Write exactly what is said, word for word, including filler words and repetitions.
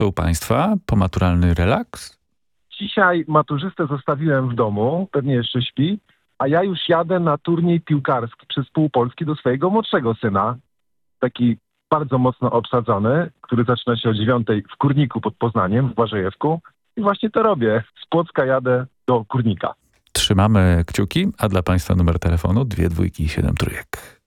U państwa pomaturalny relaks? Dzisiaj maturzystę zostawiłem w domu, pewnie jeszcze śpi, a ja już jadę na turniej piłkarski przez pół Polski do swojego młodszego syna. Taki bardzo mocno obsadzony, który zaczyna się o dziewiątej w Kurniku pod Poznaniem, w Błażejewku. I właśnie to robię. Z Płocka jadę do Kurnika. Trzymamy kciuki, a dla państwa numer telefonu dwie dwójki i siedem trójek.